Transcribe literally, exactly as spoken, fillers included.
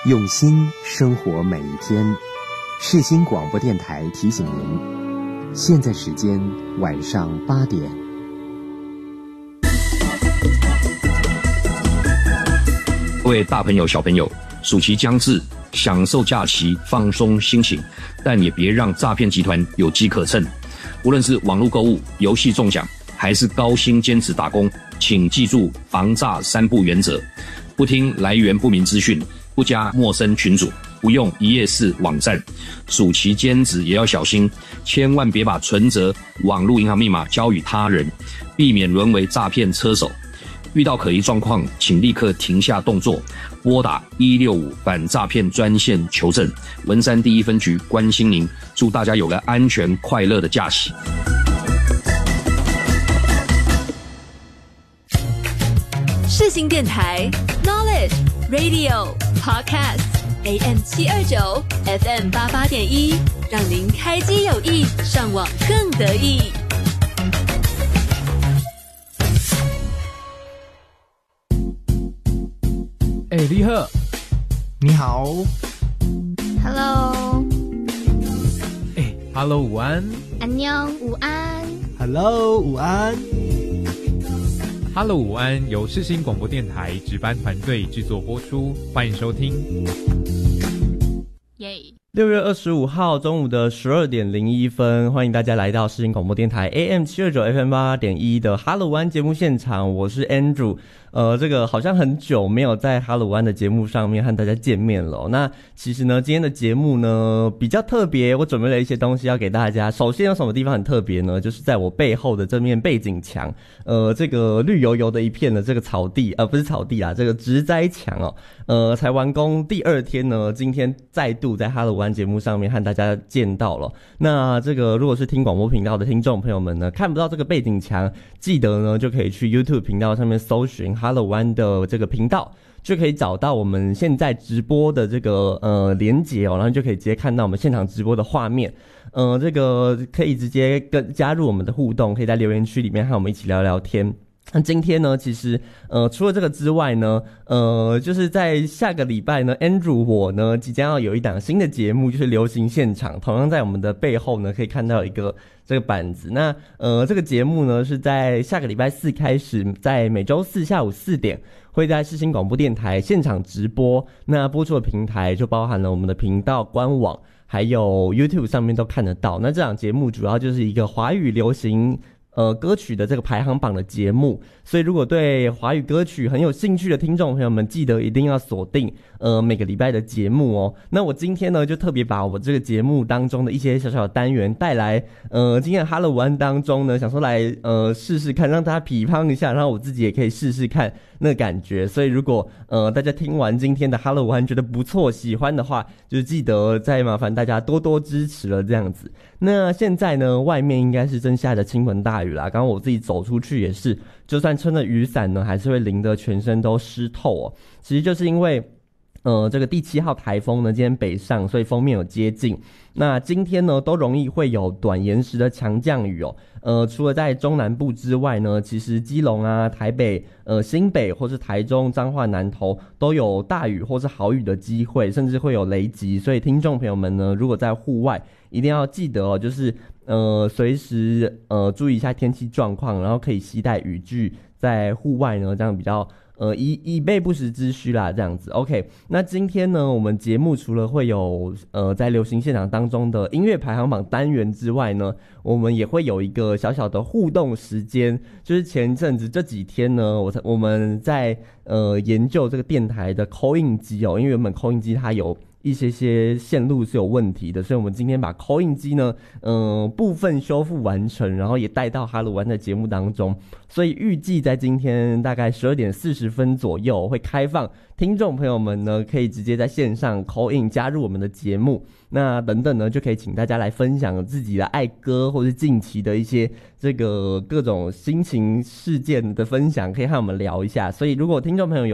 用心生活每一天。世新广播电台提醒您，现在时间晚上八点。 各位大朋友小朋友，暑期将至，享受假期，放松心情，但也别让诈骗集团有机可乘。无论是网络购物、游戏中奖，还是高薪兼职打工，请记住防诈三不原则：不听来源不明资讯，不加陌生群组，不用一页式网站。暑期兼职也要小心，千万别把存折、网络银行密码交予他人，避免沦为诈骗车手。遇到可疑状况，请立刻停下动作，拨打一六五反诈骗专线求证。文山第一分局关心您，祝大家有个安全快乐的假期。 世新电台 Knowledge Radio Podcast A M 七二九 F M 八八点一，让您开机有益，上网更得意。 哎、欸，李贺， 你好 ，Hello， 哎、欸、，Hello， 午安， 安妞，午安 ，Hello， 午安 ，Hello， 午安，由世新广播电台值班团队制作播出，欢迎收听。 耶！ 六月二十五号中午的十二点零一分，欢迎大家来到世新广播电台 A M 七二九 F M 八八点一的哈喽湾节目现场，我是 Andrew。呃，这个好像很久没有在哈喽湾的节目上面和大家见面了、哦。那其实呢，今天的节目呢比较特别，我准备了一些东西要给大家。首先有什么地方很特别呢？就是在我背后的这面背景墙，呃，这个绿油油的一片的这个草地，呃，不是草地啊，这个植栽墙哦，呃，才完工第二天呢，今天再度在哈喽湾节目上面和大家见到了。那这个如果是听广播频道的听众朋友们呢，看不到这个背景墙，记得呢就可以去 YouTube 频道上面搜寻哈喽湾的这个频道，就可以找到我们现在直播的这个呃连结哦，然后就可以直接看到我们现场直播的画面。呃，这个可以直接跟加入我们的互动，可以在留言区里面和我们一起聊聊天。那今天呢，其实呃除了这个之外呢，呃就是在下个礼拜呢 Andrew 我呢即将要有一档新的节目，就是流行现场，同样在我们的背后呢可以看到一个这个板子。那呃这个节目呢是在下个礼拜四开始，在每周四下午四点会在世新广播电台现场直播。那播出的平台就包含了我们的频道官网，还有 YouTube 上面都看得到。那这档节目主要就是一个华语流行呃，歌曲的这个排行榜的节目，所以如果对华语歌曲很有兴趣的听众朋友们，记得一定要锁定呃每个礼拜的节目哦。那我今天呢，就特别把我这个节目当中的一些小小的单元带来，呃，今天的哈喽湾当中呢，想说来呃试试看，让大家匹乓一下，然后我自己也可以试试看那个感觉。所以如果呃大家听完今天的哈喽湾觉得不错，喜欢的话，就记得再麻烦大家多多支持了这样子。那现在呢，外面应该是正下着倾盆大雨啦。刚刚我自己走出去也是，就算撑着雨伞呢，还是会淋得全身都湿透哦。其实就是因为呃，这个第七号台风呢，今天北上，所以锋面有接近。那今天呢，都容易会有短延时的强降雨哦。呃，除了在中南部之外呢，其实基隆啊、台北、呃新北或是台中、彰化、南投都有大雨或是豪雨的机会，甚至会有雷击。所以听众朋友们呢，如果在户外，一定要记得哦，就是呃随时呃注意一下天气状况，然后可以携带雨具在户外呢，这样比较。呃，以以备不时之需啦，这样子。OK， 那今天呢，我们节目除了会有呃在流行现场当中的音乐排行榜单元之外呢，我们也会有一个小小的互动时间。就是前阵子这几天呢，我我们在呃研究这个电台的 call in 机哦，因为原本 call in 机它有一些些线路是有问题的，所以我们今天把 call in 机呢，嗯、呃，部分修复完成，然后也带到哈喽湾的节目当中，所以预计在今天大概十二点四十分左右会开放，听众朋友们呢可以直接在线上 call in 加入我们的节目，那等等呢就可以请大家来分享自己的爱歌或是近期的一些这个各种心情事件的分享，可以和我们聊一下。所以如果听众朋友有